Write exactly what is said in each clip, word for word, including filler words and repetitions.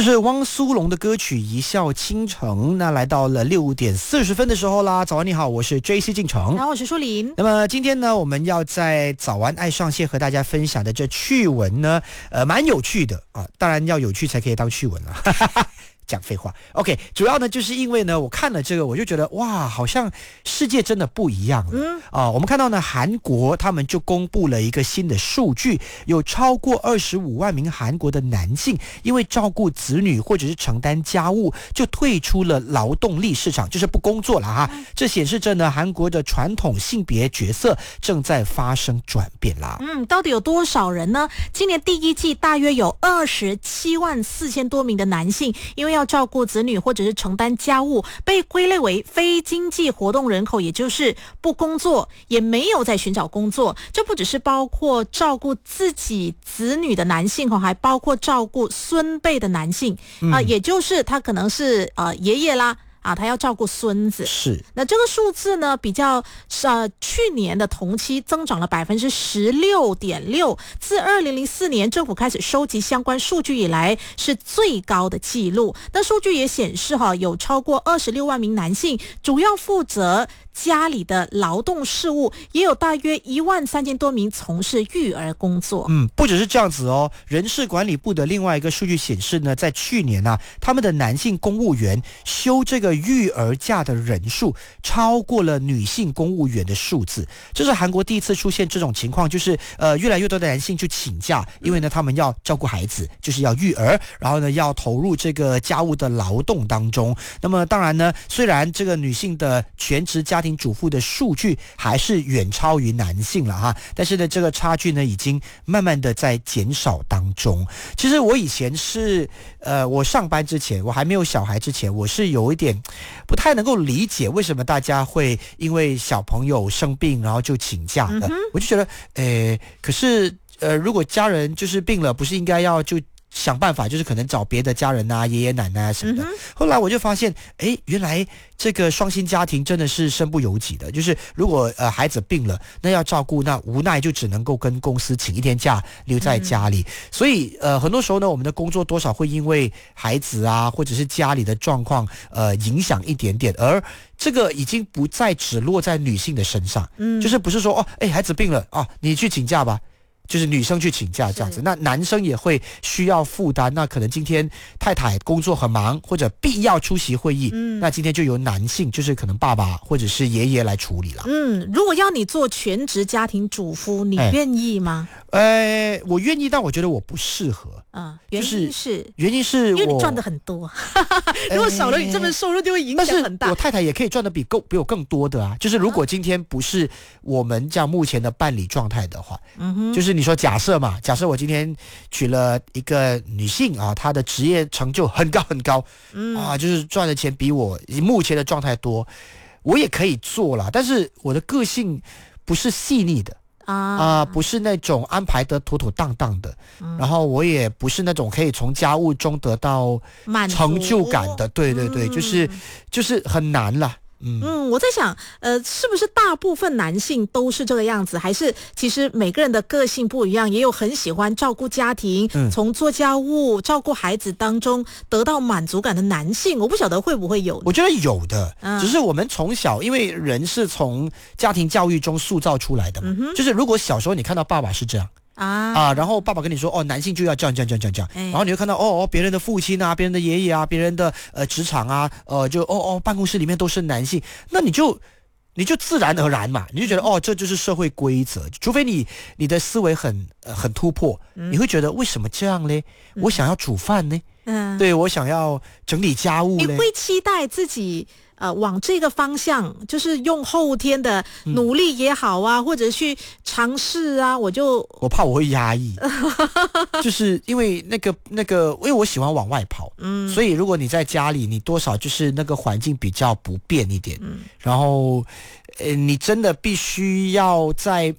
这是汪苏泷的歌曲《一笑倾城》。那来到了六点四十分的时候啦。早安你好，我是 J C 进城， 然后我是舒琳。 那么今天呢，我们要在早安爱上线和大家分享的这趣闻呢，呃，蛮有趣的啊。当然要有趣才可以当趣闻啊。讲废话 ，OK， 主要呢就是因为呢，我看了这个，我就觉得哇，好像世界真的不一样了。嗯啊、呃，我们看到呢，韩国他们就公布了一个新的数据，有超过二十五万名韩国的男性因为照顾子女或者是承担家务，就退出了劳动力市场，就是不工作了哈。这显示着呢，韩国的传统性别角色正在发生转变啦。 嗯，到底有多少人呢？今年第一季大约有二十七万四千多名的男性，因为要照顾子女或者是承担家务，被归类为非经济活动人口，也就是不工作，也没有在寻找工作。这不只是包括照顾自己子女的男性，还包括照顾孙辈的男性啊、呃，也就是他可能是呃爷爷啦。啊，他要照顾孙子， 是。 那这个数字呢，比较呃去年的同期增长了百分之十六点六，自二零零四年政府开始收集相关数据以来是最高的记录。那数据也显示哈，有超过二十六万名男性主要负责家里的劳动事务，也有大约一万三千多名从事育儿工作。 嗯，不只是这样子哦，人事管理部的另外一个数据显示呢，在去年啊，他们的男性公务员休这个育儿假的人数超过了女性公务员的数字。这是韩国第一次出现这种情况，就是呃越来越多的男性去请假，因为呢他们要照顾孩子，就是要育儿，然后呢要投入这个家务的劳动当中。那么当然呢，虽然这个女性的全职家庭主妇的数据还是远超于男性了哈，但是呢这个差距呢已经慢慢的在减少当中。其实我以前是呃我上班之前，我还没有小孩之前，我是有一点不太能够理解为什么大家会因为小朋友生病然后就请假的。嗯、我就觉得诶，可是呃如果家人就是病了，不是应该要就想办法，就是可能找别的家人啊，爷爷奶奶啊什么的。嗯、后来我就发现，哎，原来这个双薪家庭真的是身不由己的。就是如果呃孩子病了，那要照顾，那无奈就只能够跟公司请一天假留在家里。嗯、所以呃很多时候呢，我们的工作多少会因为孩子啊，或者是家里的状况呃影响一点点，而这个已经不再只落在女性的身上。嗯，就是不是说哦，哎孩子病了啊，你去请假吧。就是女生去请假这样子，那男生也会需要负担。那可能今天太太工作很忙，或者必要出席会议，嗯，那今天就由男性，就是可能爸爸或者是爷爷来处理了。 嗯，如果要你做全职家庭主妇，你愿意吗？ 呃，我愿意，但我觉得我不适合。 嗯，原因是原因是因为你赚的很多，如果少了你这份收入，就会影响很大。 但是我太太也可以赚的比够比我更多的啊。就是如果今天不是我们这样目前的伴侣状态的话，嗯哼，就是你说假设嘛，假设我今天娶了一个女性啊，她的职业成就很高很高，嗯啊，就是赚的钱比我目前的状态多，我也可以做啦。但是我的个性不是细腻的。啊、呃，不是那种安排得妥妥当当的、嗯，然后我也不是那种可以从家务中得到成就感的，对对对，嗯、就是就是很难啦。嗯, 嗯，我在想，呃，是不是大部分男性都是这个样子，还是其实每个人的个性不一样，也有很喜欢照顾家庭，嗯、从做家务、照顾孩子当中得到满足感的男性，我不晓得会不会有。 我觉得有的，嗯、只是我们从小，因为人是从家庭教育中塑造出来的嘛，嗯、就是如果小时候你看到爸爸是这样。啊啊！然后爸爸跟你说，哦，男性就要这样这样这样这样这样，哎、然后你会看到，哦哦，别人的父亲啊，别人的爷爷啊，别人的呃职场啊，呃，就哦哦，办公室里面都是男性，那你就你就自然而然嘛，你就觉得哦，这就是社会规则，除非你你的思维很、呃、很突破，嗯、你会觉得为什么这样嘞？我想要煮饭呢，嗯，对我想要整理家务嘞， 你会期待自己。呃，往这个方向，就是用后天的努力也好啊，嗯、或者去尝试啊，我就我怕我会压抑，就是因为那个那个，因为我喜欢往外跑，嗯，所以如果你在家里，你多少就是那个环境比较不便一点，嗯，然后，呃，你真的必须要在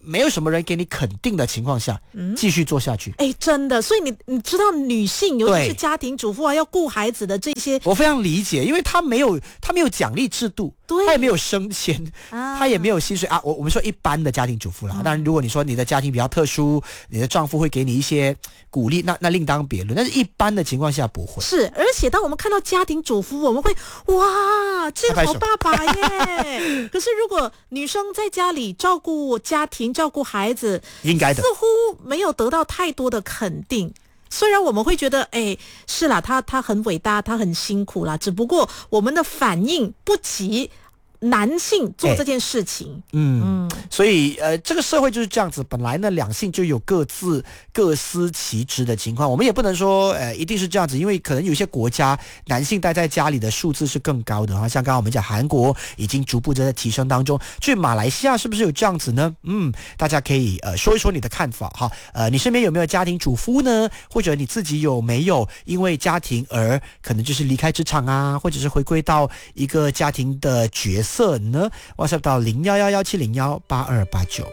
没有什么人给你肯定的情况下，嗯，继续做下去。 哎，真的，所以你你知道女性，尤其是对家庭主妇啊，要顾孩子的这些， 我非常理解，因为他没有他没有奖励制度， 对他也没有升迁， 啊他也没有薪水啊。我我们说一般的家庭主妇啦，当然如果你说你的家庭比较特殊，你的丈夫会给你一些鼓励，那那另当别论。但是一般的情况下不会。 是，而且当我们看到家庭主妇，我们会哇，这拍拍手好爸爸耶！可是如果女生在家里照顾家庭、照顾孩子， 应该的似乎没有得到太多的肯定。虽然我们会觉得，哎，是啦，她她很伟大，她很辛苦啦，只不过我们的反应不及男性做这件事情。 嗯，所以呃，这个社会就是这样子。本来呢，两性就有各自各司其职的情况，我们也不能说呃一定是这样子，因为可能有些国家男性待在家里的数字是更高的哈，像刚刚我们讲韩国已经逐步在提升当中。至于马来西亚是不是有这样子呢？嗯，大家可以呃说一说你的看法哈。呃，你身边有没有家庭主夫呢？或者你自己有没有因为家庭而可能就是离开职场啊，或者是回归到一个家庭的角色？色呢 WhatsApp 到零一一一七零一八二八九。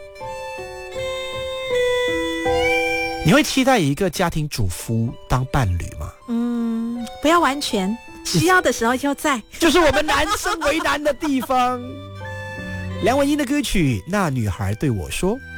你会期待一个家庭主夫当伴侣吗？ 嗯，不要完全，需要的时候就在。 就是我们男生为难的地方。梁文音的歌曲《那女孩对我说》。